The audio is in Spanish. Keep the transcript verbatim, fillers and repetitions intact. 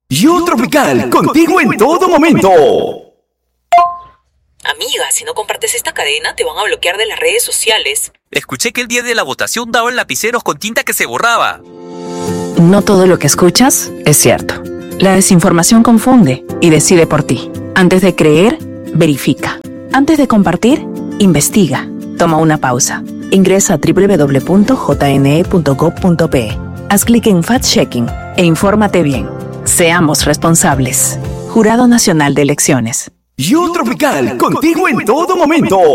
Yo Tropical, contigo en todo momento. Amiga, si no compartes esta cadena, te van a bloquear de las redes sociales. Escuché que el día de la votación daban lapiceros con tinta que se borraba. No todo lo que escuchas es cierto. La desinformación confunde y decide por ti. Antes de creer, verifica. Antes de compartir, investiga. Toma una pausa. Ingresa a doble u doble u doble u punto j n e punto gov punto p e. Haz clic en Fact-Checking e infórmate bien. Seamos responsables. Jurado Nacional de Elecciones. Yo Tropical, contigo en todo momento.